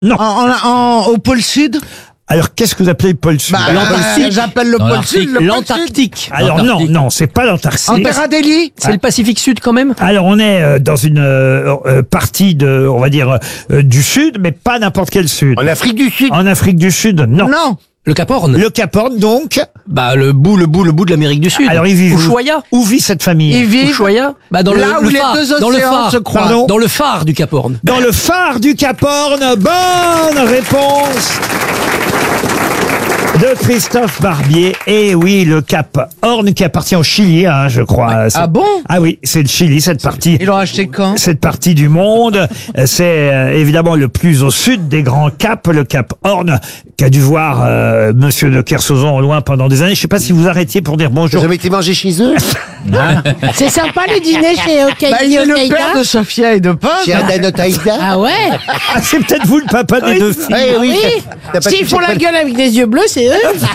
Non. Au pôle Sud? Alors, qu'est-ce que vous appelez le pôle Sud? J'appelle le pôle Sud le pôle Sud. L'Antarctique. Alors non, c'est pas l'Antarctique. En Terra Delhi? C'est le Pacifique Sud quand même. Alors on est dans une partie de, on va dire, du Sud, mais pas n'importe quel Sud. En Afrique du Sud. En Afrique du Sud, non. Non. Le Cap Horn. Le Cap Horn, donc. Bah le bout de l'Amérique du Sud. Alors ils vivent Ushuaia. Où vit cette famille? Ils vivent Ushuaia. Bah dans là le où les phare, deux dans le océans phare, se croisent. Pardon. dans le phare du Cap Horn. Dans le phare du Cap Horn. Bonne réponse de Christophe Barbier. Et oui, le Cap Horn qui appartient au Chili, hein, je crois. Ah bon? Ah oui, c'est le Chili, cette partie. Ils l'ont acheté quand? Cette partie du monde, c'est évidemment le plus au sud des grands caps, le Cap Horn, qu'a dû voir Monsieur de Kersauzon au loin pendant des années. Je sais pas si vous arrêtiez pour dire Vous bonjour. avez été manger chez eux? C'est sympa le dîner chez Il est le Okaïda. père de Sophia et de Paul. Chez Adano Taïda? Ah ouais. Ah, c'est peut-être vous le papa des deux filles. Eh oui. Oui. T'as pas S'ils touché font la le- gueule avec des yeux bleus, c'est eux.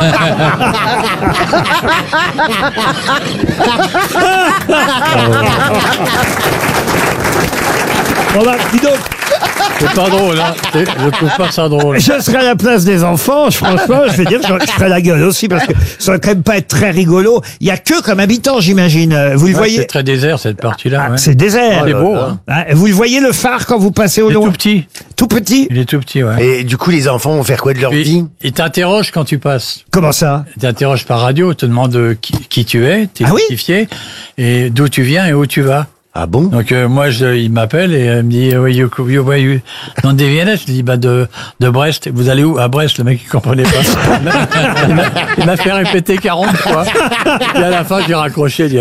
Bon bah, dis donc, C'est pas drôle, hein. Je trouve pas ça drôle. je serais à la place des enfants, franchement, je vais dire, je ferais la gueule aussi, parce que ça va quand même pas être très rigolo. Il y a que comme habitant, j'imagine. Vous le Ouais, voyez? c'est très désert, cette partie-là. Ah, Ouais. c'est désert. C'est beau, hein. Hein, vous le voyez le phare quand vous passez au Il est loin? tout petit. Tout petit? Il est tout petit, ouais. Et du coup, les enfants vont faire quoi de leur Puis, vie? il t'interroge quand tu passes. Comment ça? Il t'interroge par radio, il te demande qui tu es, t'es Ah oui identifié, et d'où tu viens et où tu vas. Ah bon? Donc moi, il m'appelle et il me dit, where you d'où viens-tu? Je lui dis, de Brest. Vous allez où? À Brest. Le mec, il comprenait pas. Il m'a fait répéter 40 fois. Et à la fin, j'ai raccroché. Il dit,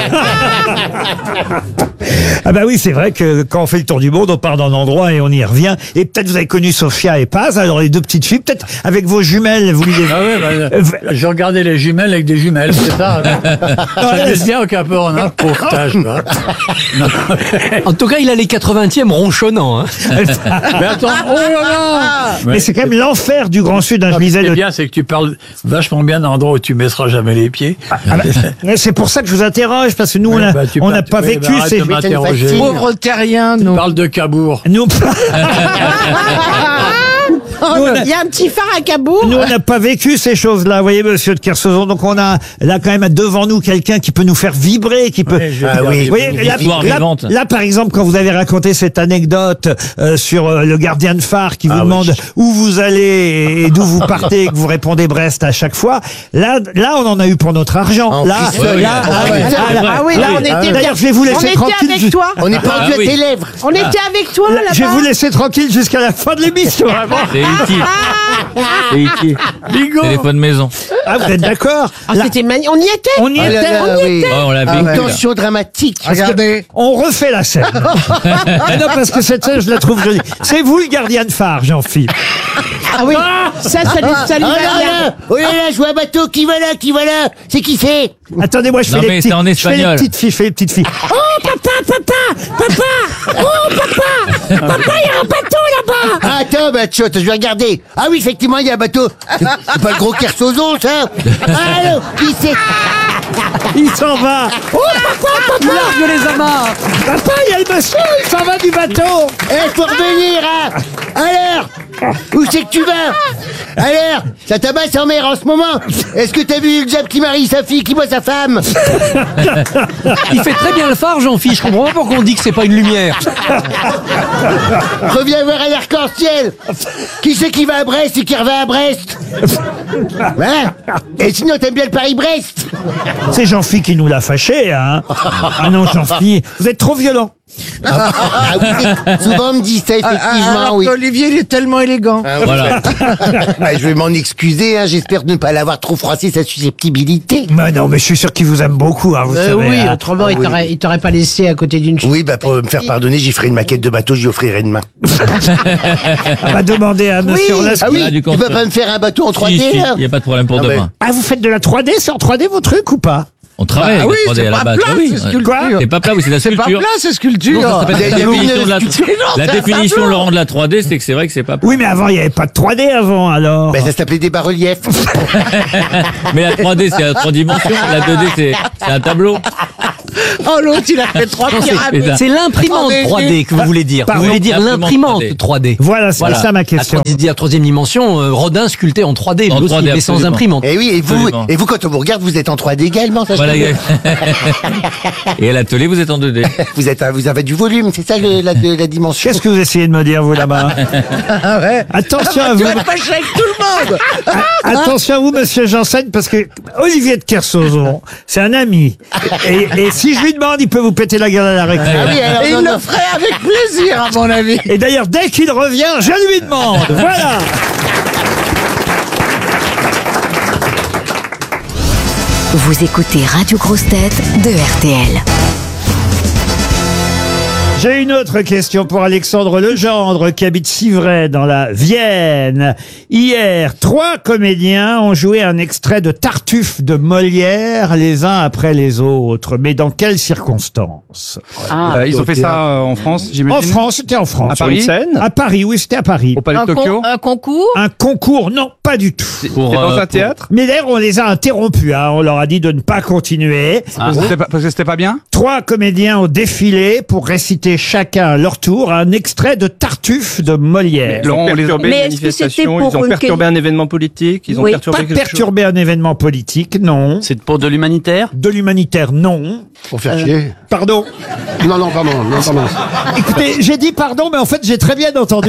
Ah bah oui, c'est vrai que quand on fait le tour du monde, on part d'un endroit et on y revient. Et peut-être vous avez connu Sophia et Paz, alors les deux petites filles, peut-être avec vos jumelles, vous les... ah ouais, je regardais les jumelles avec des jumelles, c'est ça. Ça laisse bien au Cap Horn, hein, pauvre tâche, quoi. Non. En tout cas, il a les 80e ronchonnants. Hein. Mais attends, oh là là! Mais c'est quand même l'enfer du Grand Sud, hein, je Ce qui lisais est le... bien, c'est que tu parles vachement bien d'un endroit où tu mettras jamais les pieds. Ah bah, mais c'est pour ça que je vous interroge, parce que nous, Ouais, on bah, n'a pas ouais, vécu bah, arrête ces... de m'interroger. facile. Pauvres terriens, nous. Parle de Cabourg. Nous, Il y a un petit phare à Cabourg. nous, on n'a pas vécu ces choses-là, vous voyez, monsieur de Kersauzon. Donc on a là quand même devant nous quelqu'un qui peut nous faire vibrer, qui peut... Ouais, je vais Ah te oui. dire, Vous voyez, Histoire vivante. là, par exemple, quand vous avez raconté cette anecdote sur le gardien de phare qui vous demande où vous allez et d'où vous partez et que vous répondez Brest à chaque fois, là, on en a eu pour notre argent. En Là, frissonne. là, Ah oui, là, on était D'ailleurs, je vais vous on laisser était tranquille. avec toi. On est pendu à oui. tes lèvres. On était avec toi là-bas. Je vais vous laisser tranquille jusqu'à la fin de l'émission. C'est utile. C'est utile. Bingo! Téléphone maison. Ah, vous êtes d'accord? Ah, Là, c'était magnifique. On y était. on y Ah là était. là, oui. Oh, on l'a Une vécu. là. tension dramatique. Regardez. On refait la scène. Ah non, parce que cette scène, je la trouve jolie. C'est vous le gardien de phare, Jean-Philippe. Ah oui. Ça lui Ah va là bien. là! Oh là là, je vois un bateau, qui va là? C'est qui c'est? Attendez, moi, je fais Non, les mais petites. c'est en Je fais les espagnol. petites filles, je fais les petites filles. Oh papa. Oh papa. Papa, il y a un bateau là-bas. Ah, attends, bah, tchot, je vais regarder. Ah oui, effectivement, il y a un bateau. C'est pas le gros Kersauzon, ça? Allô, qui c'est? Il s'en va. Oh, Tu largues les amarres. papa, il y a le monsieur, il s'en va du bateau. Eh, faut revenir, hein? Alors? Où c'est que tu vas? Alors? Ça tabasse en mer en ce moment? Est-ce que t'as vu le diable qui marie sa fille, qui voit sa femme? Il fait très bien le phare, Jean-Philippe. Je comprends pas pourquoi on dit que c'est pas une lumière. Reviens voir à l'arc-en-ciel. Qui c'est qui va à Brest et qui revient à Brest? Hein? Et sinon, t'aimes bien le Paris-Brest? C'est Jean-Philippe qui nous l'a fâché, hein. Ah non, Jean-Philippe, vous êtes trop violent. Ah oui, souvent on me dit ça, effectivement, Alors oui. qu'Olivier, il est tellement élégant. Voilà. Ouais, je vais m'en excuser, hein, j'espère ne pas l'avoir trop froissé sa susceptibilité. Mais non, mais je suis sûr qu'il vous aime beaucoup, hein, vous savez. Oui, hein. autrement, il t'aurait pas laissé à côté d'une chose. Oui, bah pour me faire pardonner, j'y ferai une maquette de bateau, j'y offrirai demain. On va demander à monsieur Orlasky. Ah oui, Ah, du tu peux contre- pas me faire un bateau en 3D, Si, là? il n'y a pas de problème pour Ah, demain. Ah, vous faites de la 3D, c'est en 3D vos trucs ou pas? On travaille Ah avec oui, la 3D c'est à la pas base. plat, Ah oui, c'est ouais. sculpture. C'est pas plat, oui, c'est la C'est pas sculpture. plat, c'est sculpture. Non, ça s'appelle la Vous avez définition de la, sculpture. Non, la c'est un définition, tableau. Laurent, de la 3D, c'est que c'est vrai que c'est pas plat. Oui, mais avant, il n'y avait pas de 3D avant, alors. Bah ça s'appelait des bas-reliefs. Mais la 3D, c'est à 3 dimensions. La 2D, c'est un tableau. Oh, l'autre, il a fait 3 pyramides. C'est l'imprimante 3D que vous voulez dire. Pardon. Vous voulez dire l'imprimante 3D. Voilà, c'est ça ma question. À troisième dimension, Rodin sculpté en 3D, En lui aussi, 3D, mais sans absolument. imprimante. Et oui, Absolument. et vous, quand on vous regarde, vous êtes en 3D également, ça je Voilà. peux dire. Et à l'atelier, vous êtes en 2D. Vous avez du volume, c'est ça la dimension. Qu'est-ce que vous essayez de me dire, vous, là-bas? Ah ouais. Attention à Tu vous. vas te fâcher avec tout le monde. Attention à vous, monsieur Janssen, parce que Olivier de Kersauzon, c'est un ami. Et si je lui demande, il peut vous péter la gueule à la récré. Ah oui, alors, Et non, il non. le ferait avec plaisir, à mon avis. Et d'ailleurs, dès qu'il revient, je lui demande. Voilà. Vous écoutez Radio Grosse Tête de RTL. J'ai une autre question pour Alexandre Legendre qui habite Civray dans la Vienne. Hier, 3 comédiens ont joué un extrait de Tartuffe de Molière les uns après les autres. Mais dans quelles circonstances? Ils ont fait ça en France, j'imagine. En France, c'était en France. À Paris. Oui. Scène À Paris, oui, c'était à Paris. Au Palais de Tokyo. Un concours. Un concours, non, pas du tout. C'est dans un théâtre. Mais d'ailleurs, on les a interrompus. On leur a dit de ne pas continuer. Parce que c'était pas bien. 3 comédiens ont défilé pour réciter chacun à leur tour un extrait de Tartuffe de Molière. Laurent, Ils ont perturbé Mais une est-ce que c'était manifestation, pour ils ont une perturbé un événement politique, ils ont Oui. perturbé Pas quelque chose. perturber un événement politique, non. C'est pour de l'humanitaire? De l'humanitaire, non. Pour faire chier. Pardon. Non, pardon. Écoutez, j'ai dit pardon, mais en fait, j'ai très bien entendu.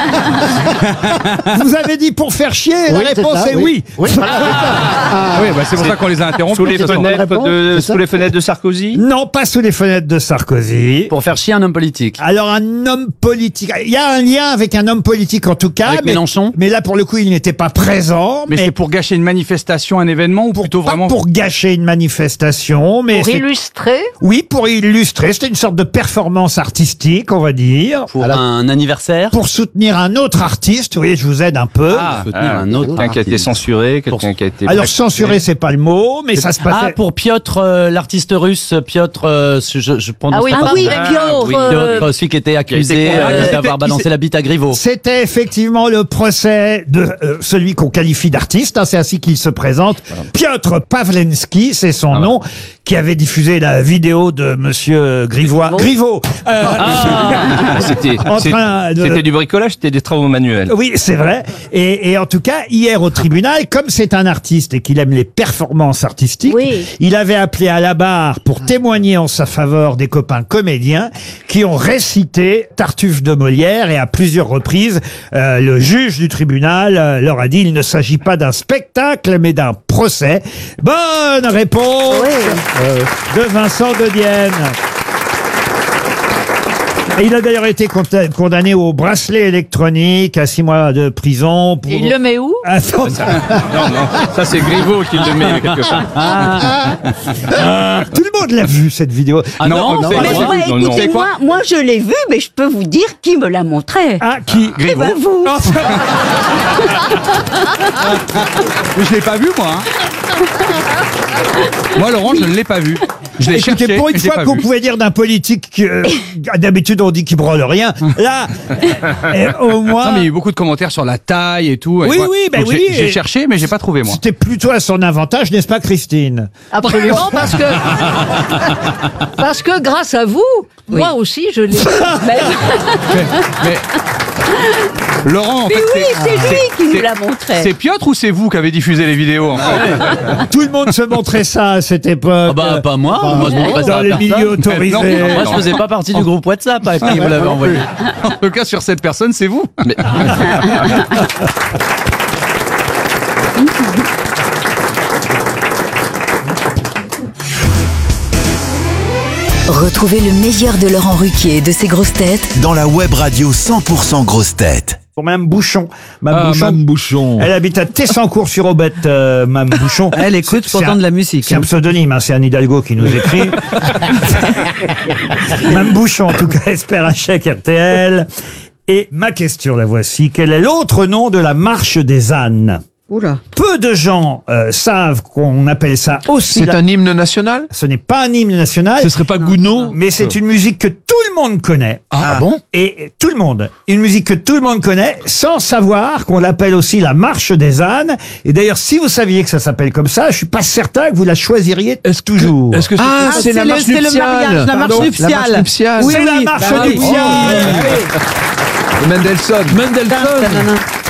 Vous avez dit pour faire chier, et la Oui, c'est réponse ça, est oui. Oui, voilà, c'est ça. Ah oui, c'est pour ça qu'on les a interrompus. Sous les de toute façon. fenêtres de Sarkozy. Non, pas sous les fenêtres de Sarkozy. Pour faire chier un homme politique. Alors, un homme politique. Il y a un lien avec un homme politique, en tout cas. Avec Mélenchon. Mais là, pour le coup, il n'était pas présent. Mais c'est pour gâcher une manifestation, un événement, ou plutôt pas vraiment pour gâcher une manifestation, mais Pour c'est- illustrer. oui, pour illustrer. C'était une sorte de performance artistique, on va dire. Pour un anniversaire. Pour soutenir un autre artiste. Vous voyez, je vous aide un peu. Soutenir un autre. Quelqu'un qui a été censuré, quelqu'un qui a été. Alors, censurer, c'est pas le mot, mais ça se passait. Pour Piotr, l'artiste russe, Piotr, je prononce Ah oui, pas ah son oui, nom. Piotr, Piotr, celui qui était accusé d'avoir balancé la bite à Griveaux. C'était effectivement le procès de celui qu'on qualifie d'artiste, c'est ainsi qu'il se présente. Piotr Pawlenski, c'est son nom, qui avait diffusé la vidéo de monsieur Griveaux. C'était En train de- c'était du bricolage, c'était des travaux manuels. Oui, c'est vrai. Et en tout cas, hier au tribunal, comme c'est un artiste et qu'il aime les performances artistiques, Oui. il avait appelé à la barre pour témoigner en sa faveur des copains comédiens qui ont récité Tartuffe de Molière, et à plusieurs reprises, le juge du tribunal leur a dit il ne s'agit pas d'un spectacle mais d'un procès. Bonne réponse de Vincent de Dienne. Et il a d'ailleurs été condamné au bracelet électronique à 6 mois de prison. Pour... Et il le met où? Attends. Non, ça c'est Griveaux qui le met quelque part. Tout le monde l'a vu cette vidéo. Ah non, non, c'est Mais vrai. ouais, non, écoutez, moi je l'ai vu, mais je peux vous dire qui me l'a montré. Ah, qui Eh ben, vous. Oh, Mais je l'ai pas vu, moi. Moi, Laurent, je ne l'ai pas vu. Je l'ai écoutez, cherché. pour une mais je l'ai fois pas qu'on vu. pouvait dire d'un politique que d'habitude on dit qu'il branle rien, là, au moins, Non, mais il y a eu beaucoup de commentaires sur la taille et tout. Oui, Et moi- oui, ben donc oui. J'ai cherché, mais j'ai pas trouvé, moi. c'était plutôt à son avantage, n'est-ce pas, Christine? Absolument, parce que grâce à vous, moi aussi, je l'ai. Mais Laurent, en Mais fait, oui, c'est lui qui nous l'a montré. C'est Piotr ou c'est vous qui avez diffusé les vidéos en fait Tout le monde se montrait ça à cette époque. Ah bah, pas moi. Moi, je montrais ça dans à les personne. milieux autorisés. Non, Moi, je faisais pas partie du groupe WhatsApp à qui vous l'avez envoyé. En tout cas, sur cette personne, c'est vous. Retrouvez le meilleur de Laurent Ruquier et de ses grosses têtes dans la web radio 100% grosses têtes. Pour Mme Bouchon. Mme Bouchon. Elle habite à Tessancourt-sur-Aubette, Mme Bouchon. Elle écoute C'est pourtant un- de la musique. C'est un pseudonyme, c'est un Hidalgo qui nous écrit. Mme Bouchon, en tout cas, espère un chèque RTL. Et ma question, la voici. Quel est l'autre nom de la marche des ânes? Oula. Peu de gens savent qu'on appelle ça aussi. C'est un hymne national? Ce n'est pas un hymne national. Ce serait pas Gounod? Mais c'est une musique que tout le monde connaît. Ah bon? Et tout le monde. Une musique que tout le monde connaît, sans savoir qu'on l'appelle aussi la marche des ânes. Et d'ailleurs, si vous saviez que ça s'appelle comme ça, je suis pas certain que vous la choisiriez toujours. Est-ce que Ah, c'est la marche c'est le nuptiale. mariage, la marche Pardon, nuptiale. La marche nuptiale. C'est la marche bah oui. nuptiale. De Mendelssohn. Mendelssohn?